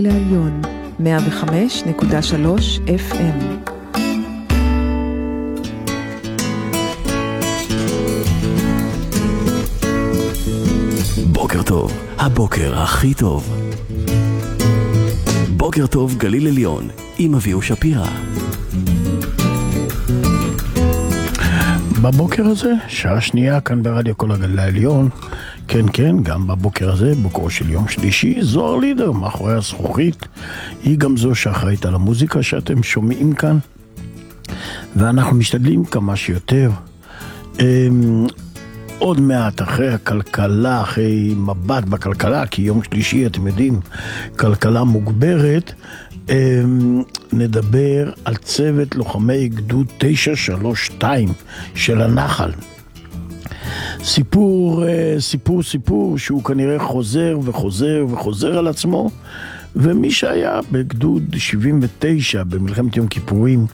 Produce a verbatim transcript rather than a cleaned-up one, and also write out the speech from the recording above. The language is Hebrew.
לעליון, מאה וחמש נקודה שלוש אף אם. בוקר טוב, הבוקר הכי טוב. בוקר טוב גליל עליון, עם אביהו שפירא. בבוקר הזה, שעה שנייה כאן ברדיו כל הגליל העליון, כן כן, גם בבוקר הזה, בוקרו של יום שלישי, זוהר לידר מאחורי הזכוכית, היא גם זו שאחראית על המוזיקה שאתם שומעים כאן, ואנחנו משתדלים כמה שיותר. עוד מעט אחרי הכלכלה, אחרי מבט בכלכלה, כי יום שלישי אתם יודעים, כלכלה מוגברת, נדבר על צוות לוחמי גדוד תשע שלוש שתיים של הנחל. סיפור, סיפור, סיפור שהוא כנראה חוזר וחוזר וחוזר על עצמו, ומי שהיה בגדוד שבעים ותשע במלחמת יום כיפורים